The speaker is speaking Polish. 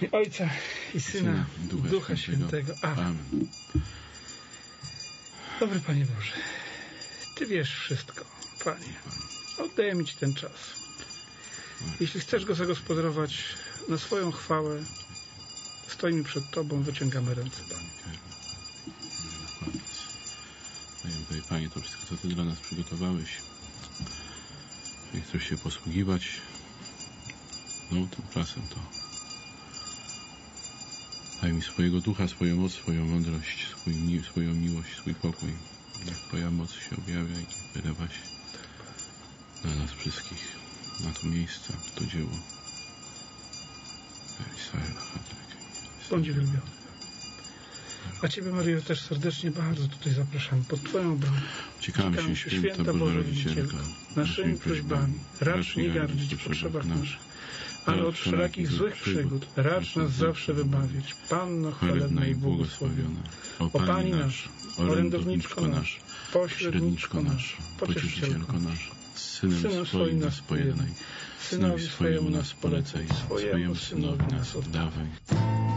Ojca i Syna, Ducha Świętego. Amen. Dobry Panie Boże, Ty wiesz wszystko, Panie. Oddajemy Ci ten czas. Jeśli chcesz go zagospodarować na swoją chwałę, stoimy przed Tobą, wyciągamy ręce, Panie. Dajemy, Panie, to wszystko, co Ty dla nas przygotowałeś. Jeżeli chcesz się posługiwać tym czasem, to daj mi swojego ducha, swoją moc, swoją mądrość, swoją miłość, swój pokój. Niech Twoja moc się objawia i wylewa się na nas wszystkich, na to miejsce, to dzieło. Bądź uwielbiony. A Ciebie, Maryjo, też serdecznie bardzo tutaj zapraszam pod Twoją bramę. Ciekamy się, święta Boża Rodzicielko, naszymi prośbami, racz nie gardzić w potrzebach naszych, ale od wszelakich złych przygód racz nas zawsze wybawić. Panno chwalebna i błogosławiona, o Pani nasz, orędowniczko nasz, pośredniczko nasz, pocieszycielko nasz, Synem swoim nas pojednaj, Synowi swojemu nas polecaj, swojemu Synowi nas oddawaj.